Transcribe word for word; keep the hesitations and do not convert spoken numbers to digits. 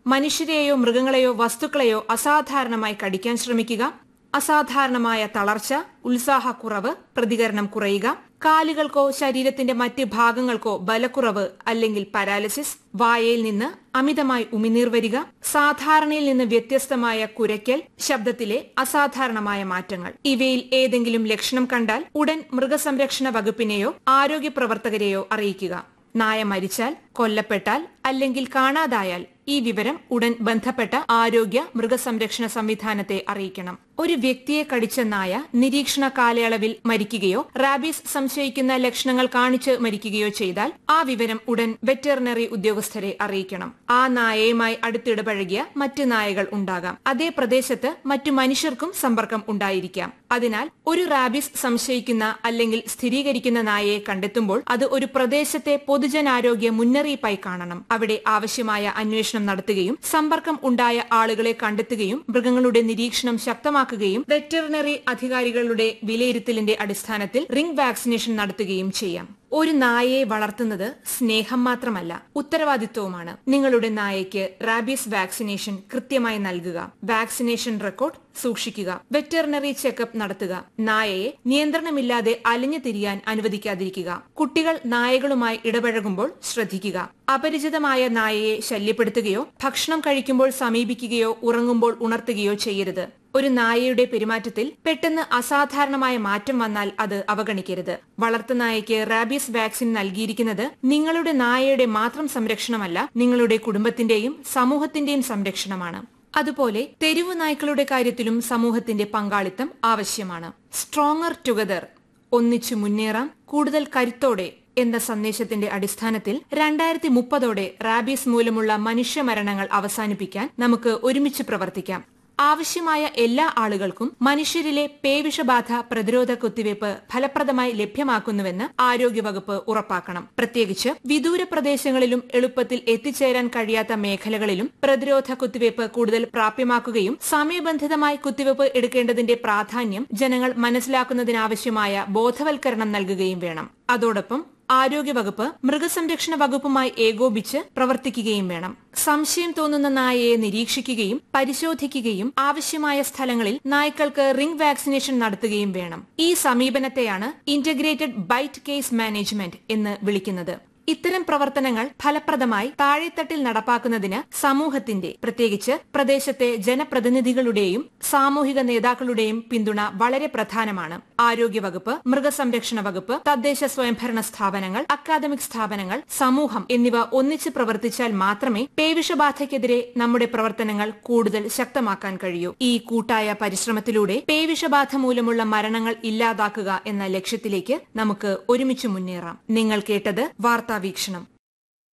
മനുഷ്യരെയോ മൃഗങ്ങളെയോ വസ്തുക്കളെയോ അസാധാരണമായി കടിക്കാൻ ശ്രമിക്കുക, അസാധാരണമായ തളർച്ച, ഉത്സാഹക്കുറവ്, പ്രതികരണം കുറയുക, കാലുകൾക്കോ ശരീരത്തിന്റെ മറ്റ് ഭാഗങ്ങൾക്കോ ബലക്കുറവ് അല്ലെങ്കിൽ പാരാലിസിസ്, വായയിൽ നിന്ന് അമിതമായി ഉമിനീർ വരിക, സാധാരണയിൽ നിന്ന് വ്യത്യസ്തമായ കുരയ്ക്കൽ, ശബ്ദത്തിലെ അസാധാരണമായ മാറ്റങ്ങൾ. ഇവയിൽ ഏതെങ്കിലും ലക്ഷണം കണ്ടാൽ ഉടൻ മൃഗസംരക്ഷണ വകുപ്പിനെയോ ആരോഗ്യ പ്രവർത്തകരെയോ അറിയിക്കുക. നായ മരിച്ചാൽ, കൊല്ലപ്പെട്ടാൽ അല്ലെങ്കിൽ കാണാതായാൽ ഈ വിവരം ഉടൻ ബന്ധപ്പെട്ട ആരോഗ്യ മൃഗസംരക്ഷണ സംവിധാനത്തെ അറിയിക്കണം. ഒരു വ്യക്തിയെ കടിച്ച നായ നിരീക്ഷണ കാലയളവിൽ മരിക്കുകയോ റാബീസ് സംശയിക്കുന്ന ലക്ഷണങ്ങൾ കാണിച്ച് മരിക്കുകയോ ചെയ്താൽ ആ വിവരം ഉടൻ വെറ്ററിനറി ഉദ്യോഗസ്ഥരെ അറിയിക്കണം. ആ നായയുമായി അടുത്തിടപഴകിയ മറ്റ് നായകൾ ഉണ്ടാകാം. അതേ പ്രദേശത്ത് മറ്റു മനുഷ്യർക്കും സമ്പർക്കം ഉണ്ടായിരിക്കാം. അതിനാൽ ഒരു റാബീസ് സംശയിക്കുന്ന അല്ലെങ്കിൽ സ്ഥിരീകരിക്കുന്ന നായയെ കണ്ടെത്തുമ്പോൾ അത് ഒരു പ്രദേശത്തെ പൊതുജനാരോഗ്യ മുന്നറിയിപ്പായി കാണണം. അവിടെ ആവശ്യമായ അന്വേഷണം നടത്തുകയും സമ്പർക്കം ഉണ്ടായ ആളുകളെ കണ്ടെത്തുകയും മൃഗങ്ങളുടെ നിരീക്ഷണം ശക്തമാക്കുകയും വെറ്ററിനറി അധികാരികളുടെ വിലയിരുത്തലിന്റെ അടിസ്ഥാനത്തിൽ റിംഗ് വാക്സിനേഷൻ നടത്തുകയും ചെയ്യാം. ഒരു നായയെ വളർത്തുന്നത് സ്നേഹം മാത്രമല്ല, ഉത്തരവാദിത്വവുമാണ്. നിങ്ങളുടെ നായയ്ക്ക് റാബീസ് വാക്സിനേഷൻ കൃത്യമായി നൽകുക, വാക്സിനേഷൻ റെക്കോർഡ് സൂക്ഷിക്കുക, വെറ്ററിനറി ചെക്കപ്പ് നടത്തുക, നായയെ നിയന്ത്രണമില്ലാതെ അലിഞ്ഞു തിരിയാൻ അനുവദിക്കാതിരിക്കുക. കുട്ടികൾ നായകളുമായി ഇടപഴകുമ്പോൾ ശ്രദ്ധിക്കുക. അപരിചിതമായ നായയെ ശല്യപ്പെടുത്തുകയോ ഭക്ഷണം കഴിക്കുമ്പോൾ സമീപിക്കുകയോ ഉറങ്ങുമ്പോൾ ഉണർത്തുകയോ ചെയ്യരുത്. ഒരു നായയുടെ പെരുമാറ്റത്തിൽ പെട്ടെന്ന് അസാധാരണമായ മാറ്റം വന്നാൽ അത് അവഗണിക്കരുത്. വളർത്തുനായയ്ക്ക് റാബീസ് വാക്സിൻ നൽകിയിരിക്കുന്നത് നിങ്ങളുടെ നായയുടെ മാത്രം സംരക്ഷണമല്ല, നിങ്ങളുടെ കുടുംബത്തിന്റെയും സമൂഹത്തിന്റെയും സംരക്ഷണമാണ്. അതുപോലെ തെരുവു നായ്ക്കളുടെ കാര്യത്തിലും സമൂഹത്തിന്റെ പങ്കാളിത്തം ആവശ്യമാണ്. സ്ട്രോങ്ങർ ടുഗദർ, ഒന്നിച്ചു മുന്നേറാം കൂടുതൽ കരുത്തോടെ എന്ന സന്ദേശത്തിന്റെ അടിസ്ഥാനത്തിൽ രണ്ടായിരത്തി മുപ്പതോടെ റാബീസ് മൂലമുള്ള മനുഷ്യമരണങ്ങൾ അവസാനിപ്പിക്കാൻ നമുക്ക് ഒരുമിച്ച് പ്രവർത്തിക്കാം. ആവശ്യമായ എല്ലാ ആളുകൾക്കും മനുഷ്യരിലെ പേവിഷബാധ പ്രതിരോധ കുത്തിവയ്പ് ഫലപ്രദമായി ലഭ്യമാക്കുന്നുവെന്ന് ആരോഗ്യവകുപ്പ് ഉറപ്പാക്കണം. പ്രത്യേകിച്ച് വിദൂര പ്രദേശങ്ങളിലും എളുപ്പത്തിൽ എത്തിച്ചേരാൻ കഴിയാത്ത മേഖലകളിലും പ്രതിരോധ കുത്തിവയ്പ് കൂടുതൽ പ്രാപ്യമാക്കുകയും സമയബന്ധിതമായി കുത്തിവയ്പ് എടുക്കേണ്ടതിന്റെ പ്രാധാന്യം ജനങ്ങൾ മനസ്സിലാക്കുന്നതിനാവശ്യമായ ബോധവൽക്കരണം നൽകുകയും വേണം. അതോടൊപ്പം ആരോഗ്യവകുപ്പ് മൃഗസംരക്ഷണ വകുപ്പുമായി ഏകോപിച്ച് പ്രവർത്തിക്കുകയും വേണം. സംശയം തോന്നുന്ന നായയെ നിരീക്ഷിക്കുകയും പരിശോധിക്കുകയും ആവശ്യമായ സ്ഥലങ്ങളിൽ നായ്ക്കൾക്ക് റിംഗ് വാക്സിനേഷൻ നടത്തുകയും വേണം. ഈ സമീപനത്തെയാണ് ഇന്റഗ്രേറ്റഡ് ബൈറ്റ് കേസ് മാനേജ്മെന്റ് എന്ന് വിളിക്കുന്നത്. ഇത്തരം പ്രവർത്തനങ്ങൾ ഫലപ്രദമായി താഴെത്തട്ടിൽ നടപ്പാക്കുന്നതിന് സമൂഹത്തിന്റെ, പ്രത്യേകിച്ച് പ്രദേശത്തെ ജനപ്രതിനിധികളുടെയും സാമൂഹിക നേതാക്കളുടെയും പിന്തുണ വളരെ പ്രധാനമാണ്. ആരോഗ്യവകുപ്പ്, മൃഗസംരക്ഷണ വകുപ്പ്, തദ്ദേശ സ്വയംഭരണ സ്ഥാപനങ്ങൾ, അക്കാദമിക് സ്ഥാപനങ്ങൾ, സമൂഹം എന്നിവ ഒന്നിച്ച് പ്രവർത്തിച്ചാൽ മാത്രമേ പേവിഷബാധയ്ക്കെതിരെ നമ്മുടെ പ്രവർത്തനങ്ങൾ കൂടുതൽ ശക്തമാക്കാൻ കഴിയൂ. ഈ കൂട്ടായ പരിശ്രമത്തിലൂടെ പേവിഷബാധ മൂലമുള്ള മരണങ്ങൾ ഇല്ലാതാക്കുക എന്ന ലക്ഷ്യത്തിലേക്ക് നമുക്ക് ഒരുമിച്ച് മുന്നേറാം. നിങ്ങൾ കേട്ടത് വാർത്താ വീക്ഷണം.